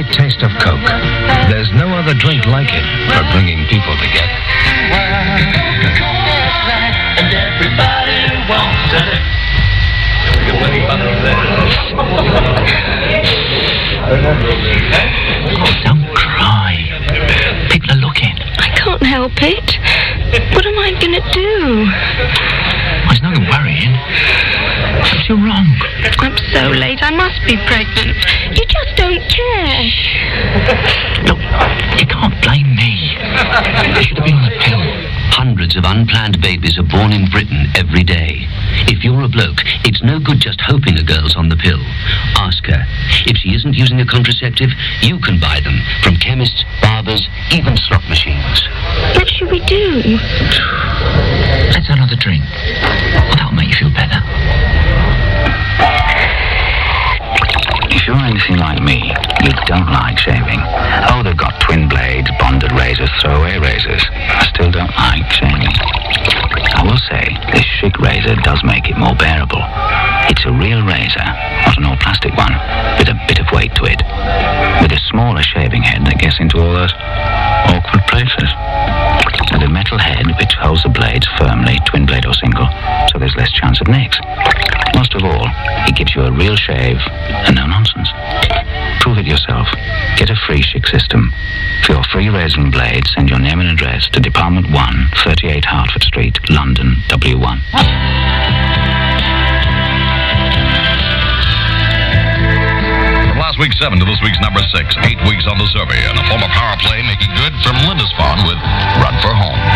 sweet taste of Coke. There's no other drink like it for bringing people together. And everybody wants it. Don't cry. People are looking. I can't help it. What am I going to do? There's no worrying. What's wrong? I'm so late. I must be pregnant. You just don't care. Look, you can't blame me. I should have been on the pill. Hundreds of unplanned babies are born in Britain every day. If you're a bloke, it's no good just hoping a girl's on the pill. Ask her. If she isn't using a contraceptive, you can buy them from chemists, barbers, even slot machines. What should we do? Let's have another drink. Well, that'll make you feel better. If you're anything like me, you don't like shaving. Oh, they've got twin blades, bonded razors, throwaway razors. I still don't like shaving. I will say, this chic razor does make it more bearable. It's a real razor, not an old plastic one, with a bit of weight to it. With a smaller shaving head that gets into all those awkward places. With a metal head which holds the blades firmly, twin blade or single, so there's less chance of nicks. Most of all, it gives you a real shave and no nonsense. Prove it yourself. Get a free chic system. For your free razor and blade, send your name and address to Department 1, 38 Hertford Street, London, W1. Last week's 7 to this week's number 6. 8 weeks on the survey and a former power play making good from Lindisfarne with Run for Home.